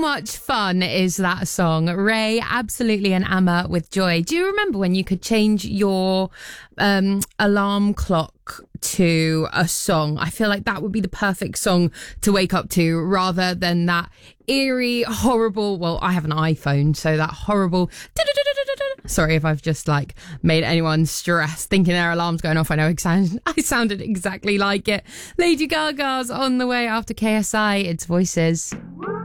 much fun is that song? Ray, Absolutely, and Amma with Joy. Do you remember when you could change your alarm clock to a song? I feel like that would be the perfect song to wake up to, rather than that eerie, horrible, well, I have an iPhone, so that horrible, sorry if I've just like made anyone stressed thinking their alarm's going off. I know I sounded exactly like it. Lady Gaga's on the way after KSI. It's Voices.